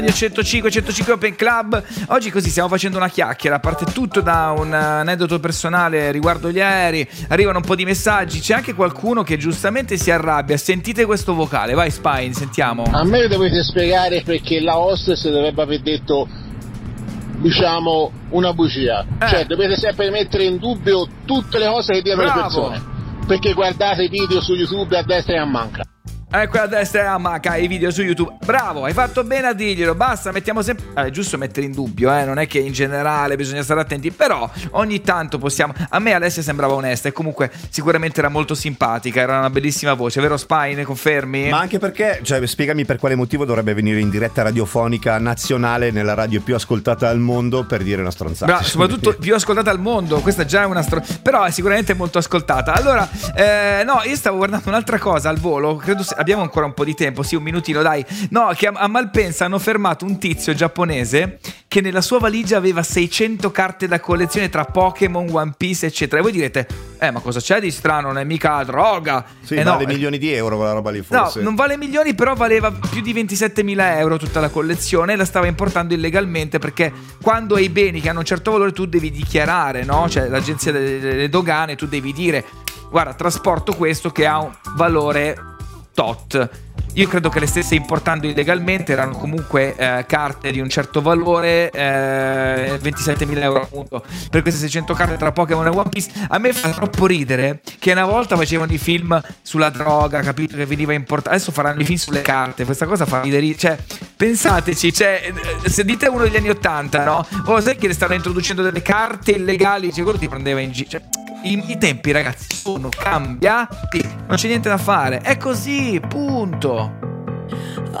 105 Open Club. Oggi così stiamo facendo una chiacchiera, parte tutto da un aneddoto personale riguardo gli aerei, arrivano un po' di messaggi, c'è anche qualcuno che giustamente si arrabbia. Sentite questo vocale, vai Spine, sentiamo. A me dovete spiegare perché la hostess dovrebbe aver detto, diciamo, una bugia. Cioè dovete sempre mettere in dubbio tutte le cose che dicono le persone, perché guardate i video su YouTube a destra e a manca. Quella a destra manca i video su YouTube. Bravo, hai fatto bene a dirglielo. Basta, mettiamo sempre. È giusto mettere in dubbio, non è che in generale bisogna stare attenti. Però ogni tanto possiamo. A me Alessia sembrava onesta e comunque sicuramente era molto simpatica. Era una bellissima voce, vero Spine? Confermi? Ma anche perché, cioè, spiegami per quale motivo dovrebbe venire in diretta radiofonica nazionale nella radio più ascoltata al mondo per dire una stronzata. Bravo, soprattutto più ascoltata al mondo. Questa già è una però è sicuramente molto ascoltata. Allora, no, io stavo guardando un'altra cosa al volo. Credo abbiamo ancora un po' di tempo, sì, un minutino, dai. No, che a Malpensa hanno fermato un tizio giapponese che nella sua valigia aveva 600 carte da collezione tra Pokémon, One Piece, eccetera. E voi direte, ma cosa c'è di strano? Non è mica droga. Sì, vale milioni di euro quella roba lì, forse. No, non vale milioni, però valeva più di 27.000 euro tutta la collezione e la stava importando illegalmente, perché quando hai beni che hanno un certo valore tu devi dichiarare, no? Cioè l'agenzia delle dogane, tu devi dire, guarda, trasporto questo che ha un valore tot. Io credo che le stesse importando illegalmente erano comunque carte di un certo valore, 27.000 euro appunto per queste 600 carte tra Pokémon e One Piece. A me fa troppo ridere che una volta facevano i film sulla droga, capito, che veniva importato, adesso faranno i film sulle carte. Questa cosa fa ridere, cioè pensateci, cioè se dite uno degli anni 80, no? Sai che le stanno introducendo delle carte illegali, cioè quello ti prendeva in giro, cioè, i tempi, ragazzi, sono cambiati, non c'è niente da fare, è così, punto.